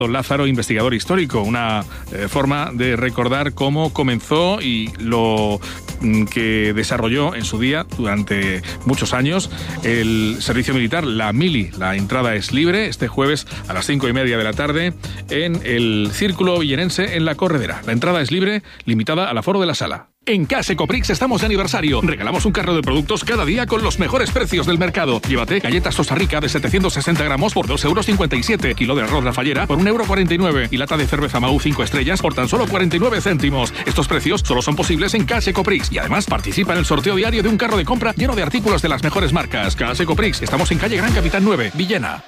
Lázaro, investigador histórico, una forma de recordar cómo comenzó y lo que desarrolló en su día durante muchos años el servicio militar, la mili. La entrada es libre este jueves a las 5:30 de la tarde en el Círculo Villenense en La Corredera. La entrada es libre, limitada al aforo de la sala. En Case Coprix estamos de aniversario. Regalamos un carro de productos cada día con los mejores precios del mercado. Llévate galletas Costa Rica de 760 gramos por 2,57 €. Kilo de arroz La Fallera por 1,49 € y lata de cerveza Mau 5 estrellas por tan solo 49 céntimos. Estos precios solo son posibles en Case Coprix y además participa en el sorteo diario de un carro de compra lleno de artículos de las mejores marcas. Case Coprix, estamos en calle Gran Capitán 9, Villena.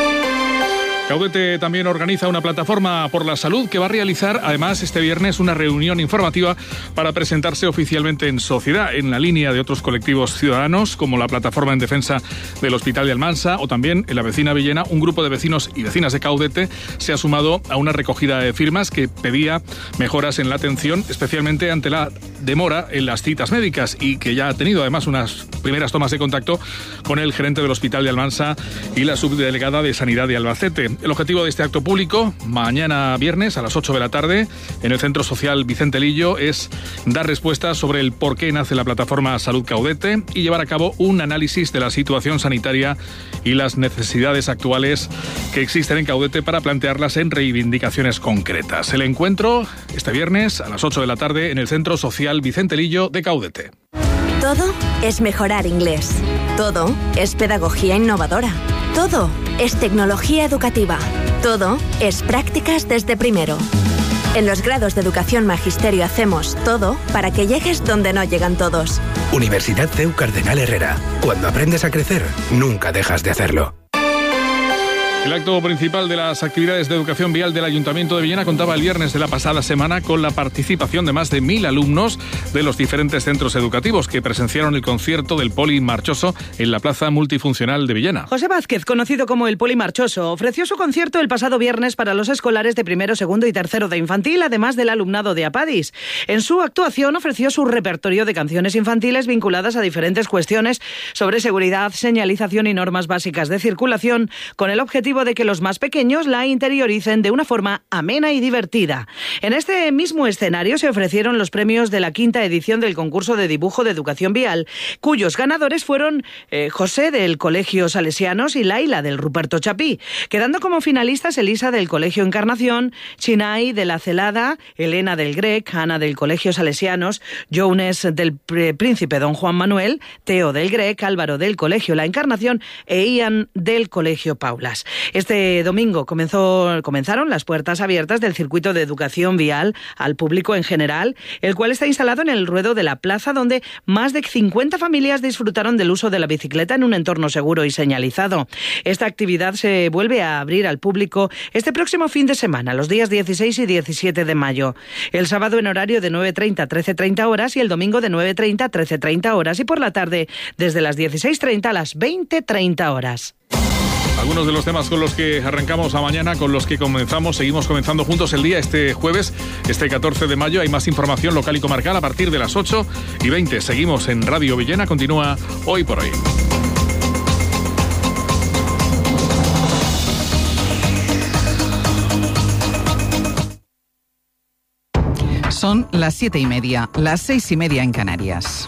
Caudete también organiza una plataforma por la salud que va a realizar además este viernes una reunión informativa para presentarse oficialmente en sociedad, en la línea de otros colectivos ciudadanos como la Plataforma en Defensa del Hospital de Almansa o también en la vecina Villena. Un grupo de vecinos y vecinas de Caudete se ha sumado a una recogida de firmas que pedía mejoras en la atención, especialmente ante la demora en las citas médicas y que ya ha tenido además unas primeras tomas de contacto con el gerente del Hospital de Almansa y la subdelegada de Sanidad de Albacete. El objetivo de este acto público, mañana viernes a las 8 de la tarde, en el Centro Social Vicente Lillo, es dar respuestas sobre el por qué nace la plataforma Salud Caudete y llevar a cabo un análisis de la situación sanitaria y las necesidades actuales que existen en Caudete para plantearlas en reivindicaciones concretas. El encuentro este viernes a las 8 de la tarde en el Centro Social Vicente Lillo de Caudete. Todo es mejorar inglés. Todo es pedagogía innovadora. Todo es tecnología educativa. Todo es prácticas desde primero. En los grados de Educación Magisterio hacemos todo para que llegues donde no llegan todos. Universidad CEU Cardenal Herrera. Cuando aprendes a crecer, nunca dejas de hacerlo. El acto principal de las actividades de educación vial del Ayuntamiento de Villena contaba el viernes de la pasada semana con la participación de más de 1.000 alumnos de los diferentes centros educativos que presenciaron el concierto del Poli Marchoso en la Plaza Multifuncional de Villena. José Vázquez, conocido como el Poli Marchoso, ofreció su concierto el pasado viernes para los escolares de primero, segundo y tercero de infantil, además del alumnado de Apadis. En su actuación ofreció su repertorio de canciones infantiles vinculadas a diferentes cuestiones sobre seguridad, señalización y normas básicas de circulación, con el objetivo de que los más pequeños la interioricen de una forma amena y divertida. En este mismo escenario se ofrecieron los premios de la 5ª edición del concurso de dibujo de educación vial, cuyos ganadores fueron José del Colegio Salesianos y Laila del Ruperto Chapí, quedando como finalistas Elisa del Colegio Encarnación, Chinay de la Celada, Elena del Grec, Ana del Colegio Salesianos, Jounes del Príncipe Don Juan Manuel, Teo del Grec, Álvaro del Colegio La Encarnación e Ian del Colegio Paulas. Este domingo comenzaron las puertas abiertas del circuito de educación vial al público en general, el cual está instalado en el ruedo de la plaza, donde más de 50 familias disfrutaron del uso de la bicicleta en un entorno seguro y señalizado. Esta actividad se vuelve a abrir al público este próximo fin de semana, los días 16 y 17 de mayo. El sábado en horario de 9:30 a 13:30 horas y el domingo de 9:30 a 13:30 horas y por la tarde desde las 16:30 a las 20:30 horas. Algunos de los temas con los que arrancamos a mañana, con los que seguimos comenzando juntos el día este jueves, este 14 de mayo. Hay más información local y comarcal a partir de las 8:20. Seguimos en Radio Villena, continúa Hoy por Hoy. Son las 7:30, las 6:30 en Canarias.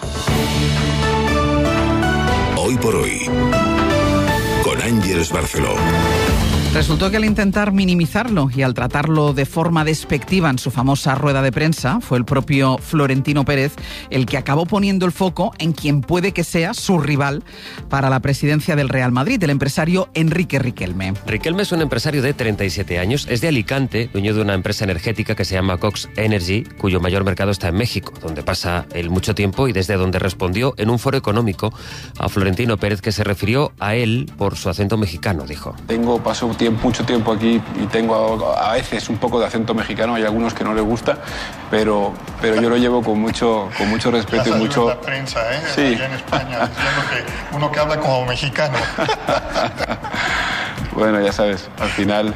Hoy por Hoy. Con Ángeles Barceló. Resultó que al intentar minimizarlo y al tratarlo de forma despectiva en su famosa rueda de prensa, fue el propio Florentino Pérez el que acabó poniendo el foco en quien puede que sea su rival para la presidencia del Real Madrid, el empresario Enrique Riquelme. Riquelme es un empresario de 37 años, es de Alicante, dueño de una empresa energética que se llama Cox Energy, cuyo mayor mercado está en México, donde pasa él mucho tiempo y desde donde respondió en un foro económico a Florentino Pérez, que se refirió a él por su acento mexicano, dijo. Paso mucho tiempo aquí y tengo a veces un poco de acento mexicano, hay algunos que no les gusta, pero yo lo llevo con mucho respeto y mucho... la prensa, sí. Allá en España, diciendo que uno que habla como mexicano. Bueno, ya sabes, al final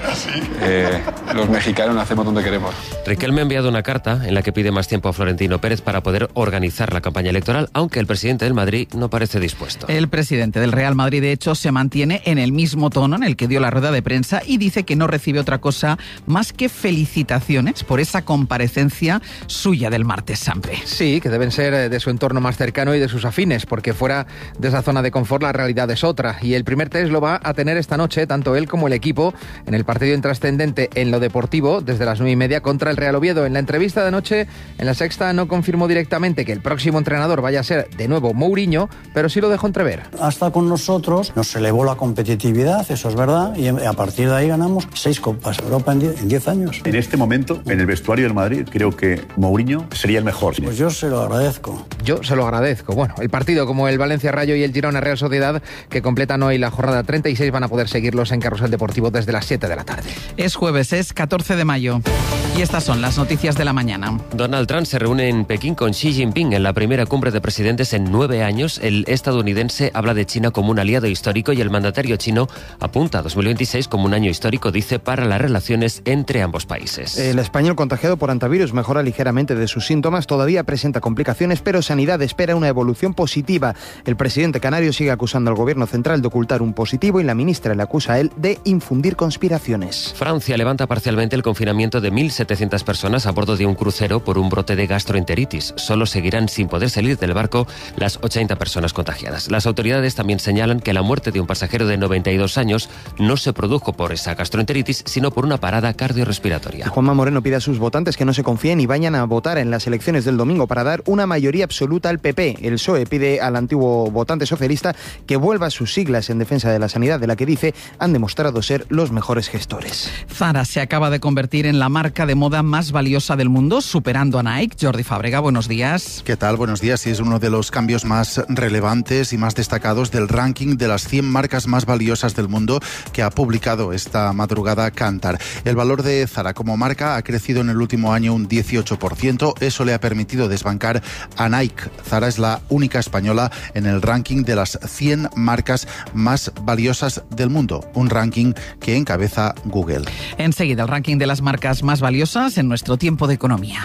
los mexicanos hacemos donde queremos. Riquelme ha enviado una carta en la que pide más tiempo a Florentino Pérez para poder organizar la campaña electoral, aunque el presidente del Madrid no parece dispuesto. El presidente del Real Madrid, de hecho, se mantiene en el mismo tono en el que dio la rueda de prensa y dice que no recibe otra cosa más que felicitaciones por esa comparecencia suya del martes santo. Sí, que deben ser de su entorno más cercano y de sus afines, porque fuera de esa zona de confort la realidad es otra. Y el primer test lo va a tener esta noche, tanto él como el equipo, en el partido intrascendente en lo deportivo, desde las 9:30 contra el Real Oviedo. En la entrevista de anoche, en La Sexta, no confirmó directamente que el próximo entrenador vaya a ser de nuevo Mourinho, pero sí lo dejó entrever. Hasta con nosotros nos elevó la competitividad, eso es verdad, y a partir de ahí ganamos 6 Copas Europa en 10 años. En este momento, en el vestuario del Madrid, creo que Mourinho sería el mejor. Pues yo se lo agradezco. Yo se lo agradezco. Bueno, el partido como el Valencia Rayo y el Girona Real Sociedad, que completan hoy la jornada 36, van a poder seguirlos en Carrusel Deportivo desde las 7 de la tarde. Es jueves, es 14 de mayo. Y estas son las noticias de la mañana. Donald Trump se reúne en Pekín con Xi Jinping en la primera cumbre de presidentes en 9 años. El estadounidense habla de China como un aliado histórico y el mandatario chino apunta a 2026 como un año histórico, dice, para las relaciones entre ambos países. El español contagiado por hantavirus mejora ligeramente de sus síntomas, todavía presenta complicaciones, pero Sanidad espera una evolución positiva. El presidente canario sigue acusando al gobierno central de ocultar un positivo y la ministra le acusa a él de infundir conspiraciones. Francia levanta parcialmente el confinamiento de 1.700 personas a bordo de un crucero por un brote de gastroenteritis. Solo seguirán sin poder salir del barco las 80 personas contagiadas. Las autoridades también señalan que la muerte de un pasajero de 92 años no se produjo por esa gastroenteritis, sino por una parada cardiorrespiratoria. Juanma Moreno pide a sus votantes que no se confíen y vayan a votar en las elecciones del domingo para dar una mayoría absoluta al PP. El PSOE pide al antiguo votante socialista que vuelva a sus siglas en defensa de la sanidad, de la que dice han demostrado ser los mejores gestores. Zara se acaba de convertir en la marca de moda más valiosa del mundo, superando a Nike. Jordi Fábrega, buenos días. ¿Qué tal? Buenos días. Sí, es uno de los cambios más relevantes y más destacados del ranking de las 100 marcas más valiosas del mundo que ha publicado esta madrugada Kantar. El valor de Zara como marca ha crecido en el último año un 18%. Eso le ha permitido desbancar a Nike. Zara es la única española en el ranking de las 100 marcas más valiosas del mundo. Un ranking que encabeza Google. Enseguida, el ranking de las marcas más valiosas en nuestro tiempo de economía.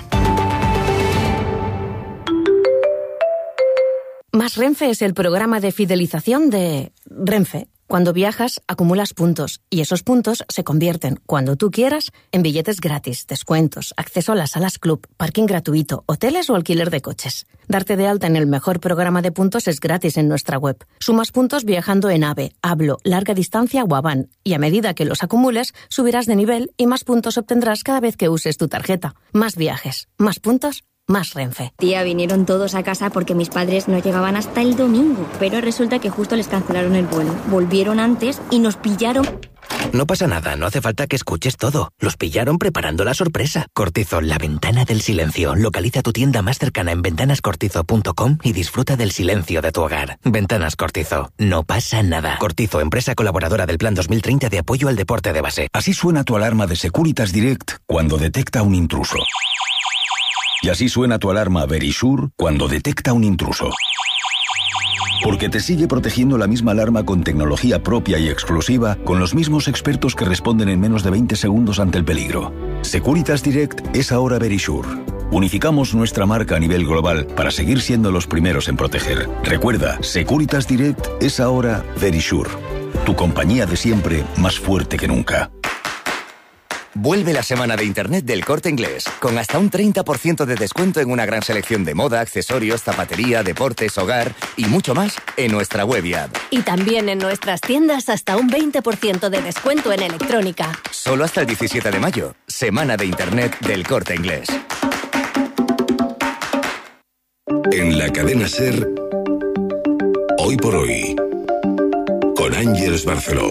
Más Renfe es el programa de fidelización de Renfe. Cuando viajas, acumulas puntos y esos puntos se convierten, cuando tú quieras, en billetes gratis, descuentos, acceso a las salas club, parking gratuito, hoteles o alquiler de coches. Darte de alta en el mejor programa de puntos es gratis en nuestra web. Sumas puntos viajando en AVE, Hablo, Larga Distancia o Avan y a medida que los acumules, subirás de nivel y más puntos obtendrás cada vez que uses tu tarjeta. Más viajes, más puntos, más Renfe. Tía, vinieron todos a casa porque mis padres no llegaban hasta el domingo, pero resulta que justo les cancelaron el vuelo. Volvieron antes y nos pillaron. No pasa nada, no hace falta que escuches todo. Los pillaron preparando la sorpresa. Cortizo, la ventana del silencio. Localiza tu tienda más cercana en ventanascortizo.com y disfruta del silencio de tu hogar. Ventanas Cortizo, no pasa nada. Cortizo, empresa colaboradora del Plan 2030 de apoyo al deporte de base. Así suena tu alarma de Securitas Direct cuando detecta un intruso. Y así suena tu alarma Verisure cuando detecta un intruso. Porque te sigue protegiendo la misma alarma con tecnología propia y exclusiva, con los mismos expertos que responden en menos de 20 segundos ante el peligro. Securitas Direct es ahora Verisure. Unificamos nuestra marca a nivel global para seguir siendo los primeros en proteger. Recuerda, Securitas Direct es ahora Verisure. Tu compañía de siempre más fuerte que nunca. Vuelve la semana de Internet del Corte Inglés, con hasta un 30% de descuento en una gran selección de moda, accesorios, zapatería, deportes, hogar y mucho más en nuestra web y app. Y también en nuestras tiendas hasta un 20% de descuento en electrónica. Solo hasta el 17 de mayo, semana de Internet del Corte Inglés. En la cadena SER, Hoy por Hoy, con Ángeles Barceló.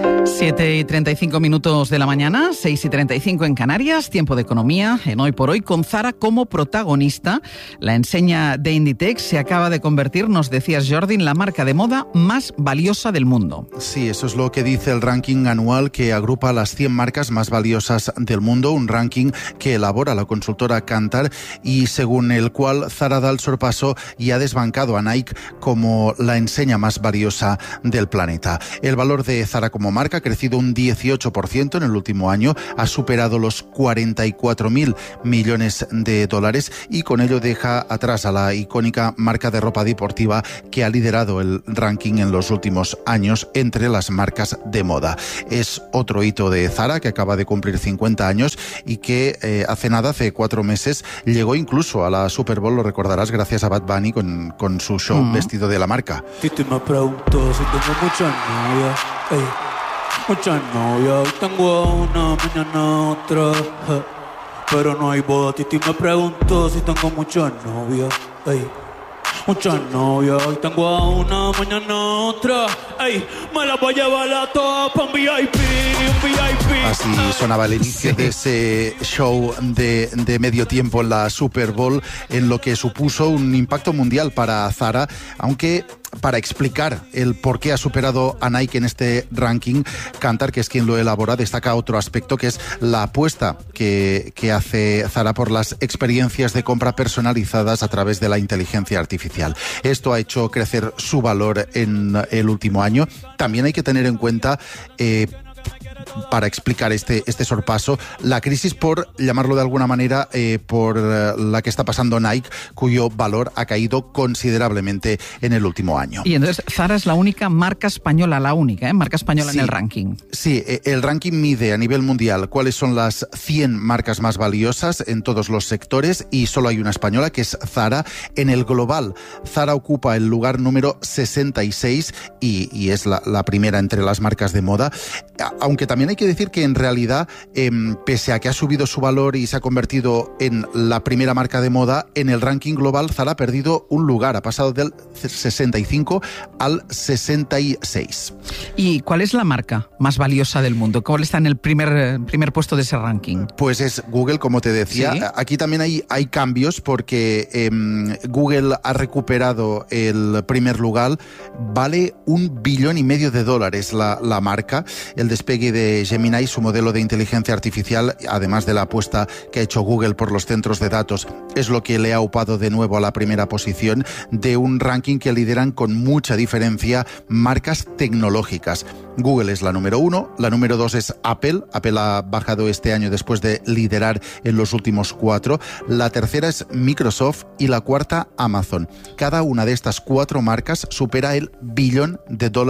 7:35 de la mañana, 6:35 en Canarias, tiempo de economía, en Hoy por Hoy, con Zara como protagonista. La enseña de Inditex se acaba de convertir, nos decías Jordi, en la marca de moda más valiosa del mundo. Sí, eso es lo que dice el ranking anual que agrupa las 100 marcas más valiosas del mundo, un ranking que elabora la consultora Kantar y según el cual Zara da el sorpaso y ha desbancado a Nike como la enseña más valiosa del planeta. El valor de Zara como marca, ha crecido un 18% en el último año, ha superado los 44.000 millones de dólares y con ello deja atrás a la icónica marca de ropa deportiva que ha liderado el ranking en los últimos años entre las marcas de moda. Es otro hito de Zara, que acaba de cumplir 50 años y que hace 4 meses, llegó incluso a la Super Bowl, lo recordarás, gracias a Bad Bunny con su show vestido de la marca. Titi me preguntó si tengo muchas novias, muchas novias, hoy tengo una, mañana otra, pero no hay boda. Titi me preguntó si tengo muchas novias, muchas novias, hoy tengo a una, mañana otra, me la voy a llevar a todas pa' un VIP. Así sonaba el inicio de ese show de medio tiempo en la Super Bowl, en lo que supuso un impacto mundial para Zara, aunque para explicar el por qué ha superado a Nike en este ranking, Kantar, que es quien lo elabora, destaca otro aspecto, que es la apuesta que hace Zara por las experiencias de compra personalizadas a través de la inteligencia artificial. Esto ha hecho crecer su valor en el último año. También hay que tener en cuenta, para explicar este sorpaso, la crisis, por llamarlo de alguna manera, por la que está pasando Nike, cuyo valor ha caído considerablemente en el último año. Y entonces Zara es la única marca española, marca española en el ranking. Sí, el ranking mide a nivel mundial cuáles son las 100 marcas más valiosas en todos los sectores, y solo hay una española, que es Zara. En el global, Zara ocupa el lugar número 66 y es la primera entre las marcas de moda, aunque también hay que decir que en realidad, pese a que ha subido su valor y se ha convertido en la primera marca de moda, en el ranking global Zara ha perdido un lugar, ha pasado del 65 al 66. ¿Y cuál es la marca más valiosa del mundo? ¿Cuál está en el primer puesto de ese ranking? Pues es Google, como te decía. ¿Sí? Aquí también hay cambios, porque Google ha recuperado el primer lugar, vale $1,5 billion la marca. El despegue de Gemini, su modelo de inteligencia artificial, además de la apuesta que ha hecho Google por los centros de datos, es lo que le ha upado de nuevo a la primera posición de un ranking que lideran con mucha diferencia marcas tecnológicas. Google es la número 1, la número 2 es Apple. Apple ha bajado este año después de liderar en los últimos 4. La tercera es Microsoft y la cuarta Amazon. Cada una de estas 4 marcas supera el $1 billón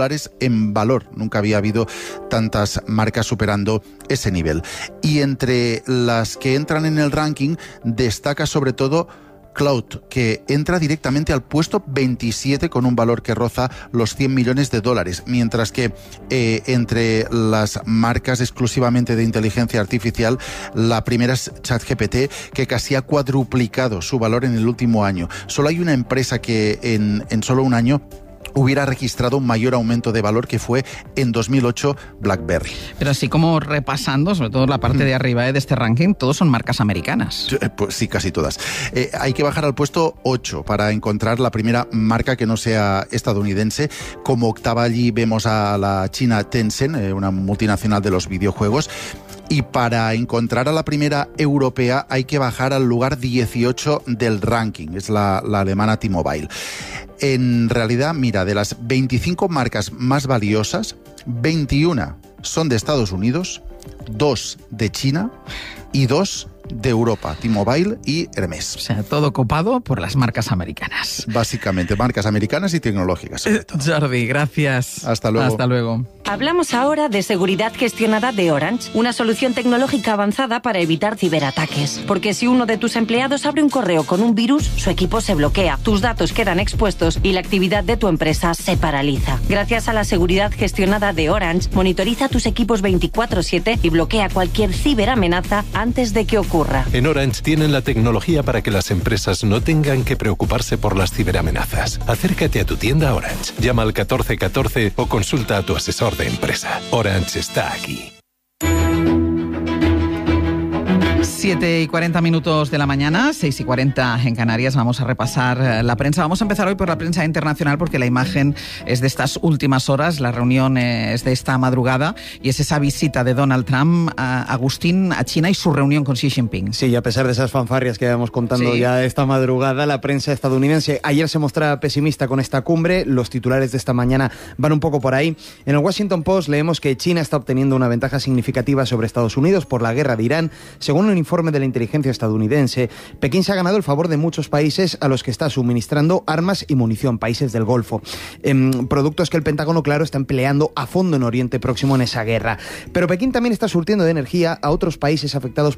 en valor. Nunca había habido tantas marcas superando ese nivel. Y entre las que entran en el ranking destaca sobre todo Cloud, que entra directamente al puesto 27 con un valor que roza los $100 millones, mientras que entre las marcas exclusivamente de inteligencia artificial, la primera es ChatGPT, que casi ha cuadruplicado su valor en el último año. Solo hay una empresa que en solo un año hubiera registrado un mayor aumento de valor, que fue en 2008 BlackBerry. Pero así como repasando, sobre todo la parte de arriba de este ranking, todos son marcas americanas. Pues sí, casi todas. Hay que bajar al puesto 8 para encontrar la primera marca que no sea estadounidense. Como octava allí vemos a la china Tencent, una multinacional de los videojuegos. Y para encontrar a la primera europea hay que bajar al lugar 18 del ranking, es la alemana T-Mobile. En realidad, mira, de las 25 marcas más valiosas, 21 son de Estados Unidos, 2 de China y 2 de Europa, T-Mobile y Hermes. O sea, todo copado por las marcas americanas. Básicamente, marcas americanas y tecnológicas, sobre todo. Jordi, gracias. Hasta luego. Hasta luego. Hablamos ahora de seguridad gestionada de Orange, una solución tecnológica avanzada para evitar ciberataques. Porque si uno de tus empleados abre un correo con un virus, su equipo se bloquea, tus datos quedan expuestos y la actividad de tu empresa se paraliza. Gracias a la seguridad gestionada de Orange, monitoriza tus equipos 24/7 y bloquea cualquier ciberamenaza antes de que ocurra. En Orange tienen la tecnología para que las empresas no tengan que preocuparse por las ciberamenazas. Acércate a tu tienda Orange, llama al 1414 o consulta a tu asesor de empresa. Orange está aquí. 7:40 de la mañana, 6:40 en Canarias. Vamos a repasar la prensa. Vamos a empezar hoy por la prensa internacional porque la imagen es de estas últimas horas. La reunión es de esta madrugada y es esa visita de Donald Trump Agustín a China y su reunión con Xi Jinping. Sí, y a pesar de esas fanfarrias que íbamos contando ya esta madrugada, la prensa estadounidense ayer se mostraba pesimista con esta cumbre. Los titulares de esta mañana van un poco por ahí. En el Washington Post leemos que China está obteniendo una ventaja significativa sobre Estados Unidos por la guerra de Irán. Según un informe de la inteligencia estadounidense, Pekín se ha ganado el favor de muchos países a los que está suministrando armas y munición, países del Golfo. Productos que el Pentágono, claro, está empleando a fondo en Oriente Próximo en esa guerra. Pero Pekín también está surtiendo de energía a otros países afectados